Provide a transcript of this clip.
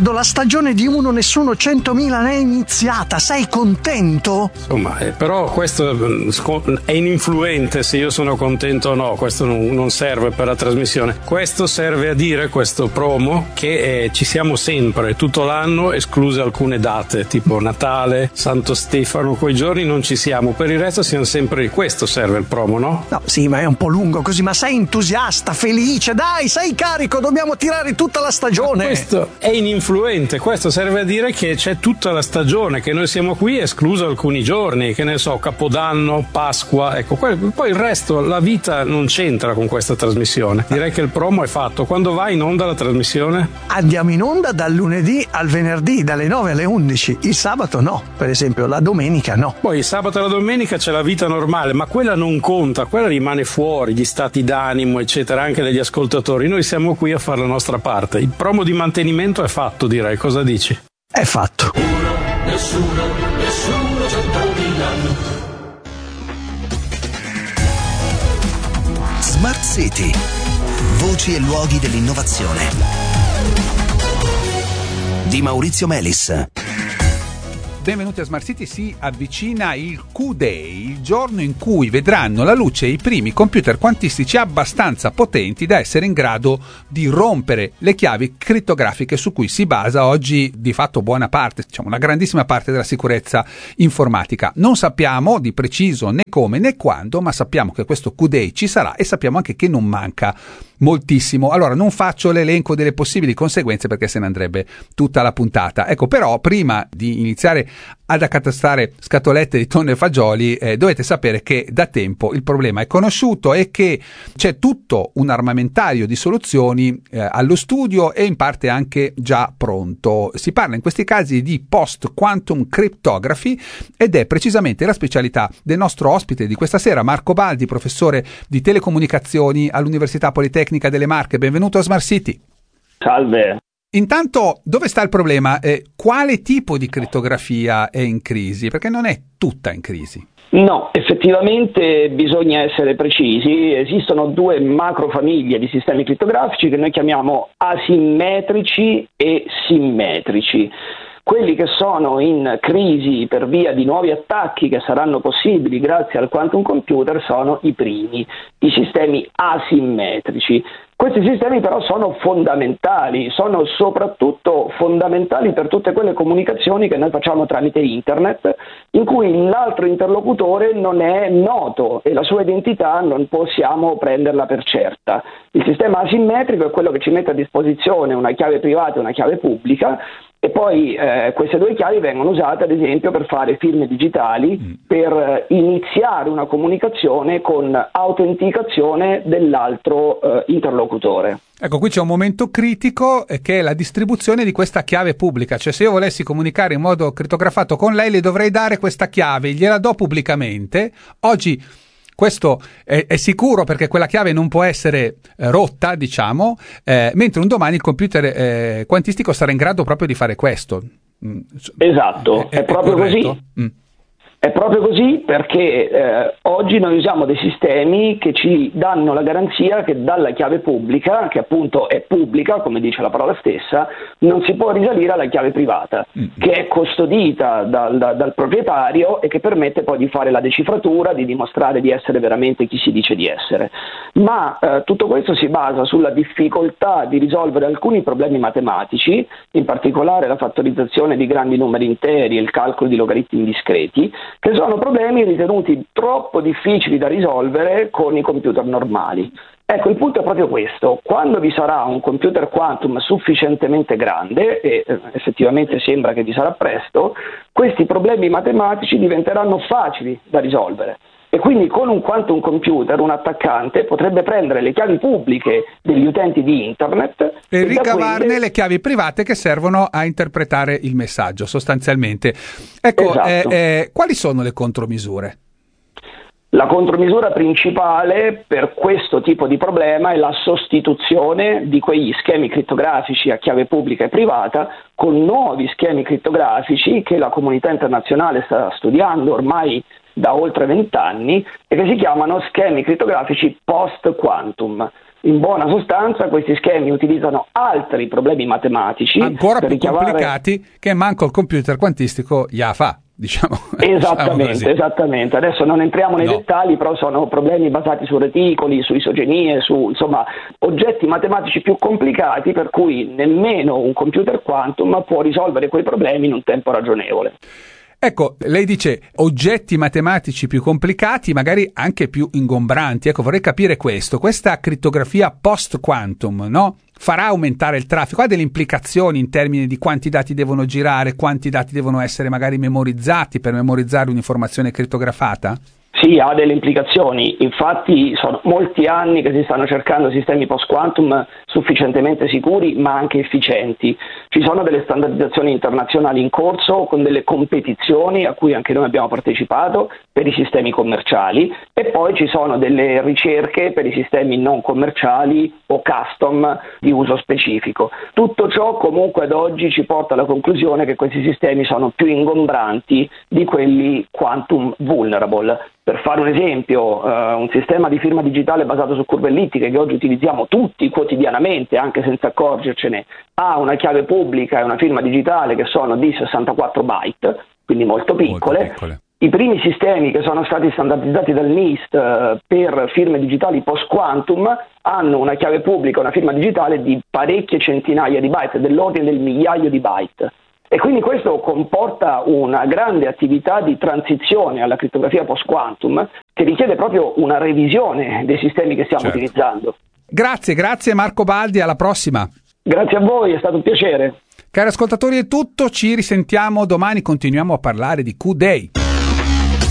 Riccardo, la stagione di Uno Nessuno 100.000 è iniziata, sei contento? Insomma, però questo è ininfluente se io sono contento o no, questo non serve per la trasmissione. Questo serve a dire, questo promo, che ci siamo sempre, tutto l'anno, escluse alcune date, tipo Natale, Santo Stefano, quei giorni non ci siamo, per il resto siamo sempre, questo serve il promo, no? No, sì, ma è un po' lungo così, ma sei entusiasta, felice, dai, sei carico, dobbiamo tirare tutta la stagione. Questo è ininfluente, questo serve a dire che c'è tutta la stagione, che noi siamo qui escluso alcuni giorni, che ne so, Capodanno, Pasqua, ecco, poi il resto, la vita non c'entra con questa trasmissione. Direi che il promo è fatto. Quando va in onda la trasmissione? Andiamo in onda dal lunedì al venerdì, dalle 9 alle 11, il sabato no, per esempio, la domenica no. Poi il sabato e la domenica c'è la vita normale, ma quella non conta, quella rimane fuori, gli stati d'animo, eccetera, anche degli ascoltatori. Noi siamo qui a fare la nostra parte. Il promo di mantenimento è fatto, direi. Cosa dici? È fatto. Uno, nessuno, 100.000. Smart City. Voci e luoghi dell'innovazione. Di Maurizio Melis. Benvenuti a Smart City. Si avvicina il Q-Day, il giorno in cui vedranno la luce i primi computer quantistici abbastanza potenti da essere in grado di rompere le chiavi crittografiche su cui si basa oggi di fatto buona parte, diciamo una grandissima parte della sicurezza informatica. Non sappiamo di preciso né come né quando, ma sappiamo che questo Q-Day ci sarà e sappiamo anche che non manca moltissimo. Allora non faccio l'elenco delle possibili conseguenze perché se ne andrebbe tutta la puntata. Ecco, però prima di iniziare ad accatastare scatolette di tonno e fagioli dovete sapere che da tempo il problema è conosciuto e che c'è tutto un armamentario di soluzioni allo studio e in parte anche già pronto. Si parla in questi casi di post-quantum cryptography ed è precisamente la specialità del nostro ospite di questa sera, Marco Baldi, professore di telecomunicazioni all'Università Politecnica delle Marche. Benvenuto a Smart City. Salve. Intanto, dove sta il problema? Quale tipo di crittografia è in crisi? Perché non è tutta in crisi. No, effettivamente bisogna essere precisi. Esistono due macrofamiglie di sistemi crittografici che noi chiamiamo asimmetrici e simmetrici. Quelli che sono in crisi per via di nuovi attacchi che saranno possibili grazie al quantum computer sono i primi, i sistemi asimmetrici. Questi sistemi però sono fondamentali, sono soprattutto fondamentali per tutte quelle comunicazioni che noi facciamo tramite internet, in cui l'altro interlocutore non è noto e la sua identità non possiamo prenderla per certa. Il sistema asimmetrico è quello che ci mette a disposizione una chiave privata e una chiave pubblica, e poi queste due chiavi vengono usate ad esempio per fare firme digitali, per iniziare una comunicazione con autenticazione dell'altro interlocutore. Ecco, qui c'è un momento critico che è la distribuzione di questa chiave pubblica, cioè se io volessi comunicare in modo crittografato con lei le dovrei dare questa chiave, gliela do pubblicamente. Oggi questo è sicuro perché quella chiave non può essere rotta, diciamo, mentre un domani il computer quantistico sarà in grado proprio di fare questo. Esatto, è proprio corretto? Così. È proprio così perché oggi noi usiamo dei sistemi che ci danno la garanzia che dalla chiave pubblica, che appunto è pubblica, come dice la parola stessa, non si può risalire alla chiave privata, che è custodita dal proprietario e che permette poi di fare la decifratura, di dimostrare di essere veramente chi si dice di essere. Ma tutto questo si basa sulla difficoltà di risolvere alcuni problemi matematici, in particolare la fattorizzazione di grandi numeri interi e il calcolo di logaritmi discreti, che sono problemi ritenuti troppo difficili da risolvere con i computer normali. Ecco, il punto è proprio questo: quando vi sarà un computer quantum sufficientemente grande, e effettivamente sembra che vi sarà presto, questi problemi matematici diventeranno facili da risolvere. E quindi con un quantum computer un attaccante potrebbe prendere le chiavi pubbliche degli utenti di internet e ricavarne le chiavi private che servono a interpretare il messaggio sostanzialmente. Ecco, esatto. Quali sono le contromisure? La contromisura principale per questo tipo di problema è la sostituzione di quegli schemi crittografici a chiave pubblica e privata con nuovi schemi crittografici che la comunità internazionale sta studiando ormai da oltre 20 anni e che si chiamano schemi crittografici post-quantum. In buona sostanza questi schemi utilizzano altri problemi matematici ancora per più richiamare... complicati che manco il computer quantistico ya fa. Diciamo Esattamente. Adesso non entriamo nei dettagli, però sono problemi basati su reticoli, su isogenie, su insomma oggetti matematici più complicati, per cui nemmeno un computer quantum può risolvere quei problemi in un tempo ragionevole. Ecco, lei dice oggetti matematici più complicati, magari anche più ingombranti. Ecco, vorrei capire questa crittografia post-quantum, no? Farà aumentare il traffico? Ha delle implicazioni in termini di quanti dati devono girare, quanti dati devono essere magari memorizzati per memorizzare un'informazione crittografata? Sì, ha delle implicazioni, infatti sono molti anni che si stanno cercando sistemi post-quantum sufficientemente sicuri ma anche efficienti. Ci sono delle standardizzazioni internazionali in corso con delle competizioni a cui anche noi abbiamo partecipato per i sistemi commerciali e poi ci sono delle ricerche per i sistemi non commerciali o custom di uso specifico. Tutto ciò comunque ad oggi ci porta alla conclusione che questi sistemi sono più ingombranti di quelli quantum vulnerable. Per fare un esempio, un sistema di firma digitale basato su curve ellittiche che oggi utilizziamo tutti quotidianamente, anche senza accorgercene, ha una chiave pubblica e una firma digitale che sono di 64 byte, quindi molto piccole. I primi sistemi che sono stati standardizzati dal NIST per firme digitali post-quantum hanno una chiave pubblica e una firma digitale di parecchie centinaia di byte, dell'ordine del migliaio di byte. E quindi questo comporta una grande attività di transizione alla crittografia post-quantum che richiede proprio una revisione dei sistemi che stiamo utilizzando. Grazie Marco Baldi, alla prossima. Grazie a voi, è stato un piacere. Cari ascoltatori è tutto, ci risentiamo domani, continuiamo a parlare di Q-Day.